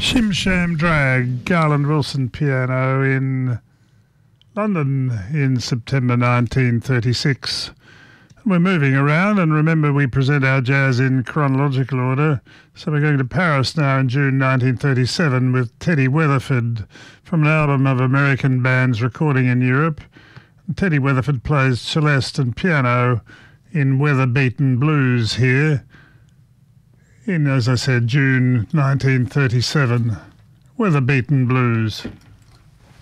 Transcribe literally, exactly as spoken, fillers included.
Shim Sham Drag, Garland Wilson piano in London in September nineteen thirty-six. We're moving around, and remember we present our jazz in chronological order, so we're going to Paris now in June nineteen thirty-seven with Teddy Weatherford from an album of American bands recording in Europe. Teddy Weatherford plays celeste and piano in Weather Beaten Blues here in, as I said, June nineteen thirty-seven. Weather Beaten Blues.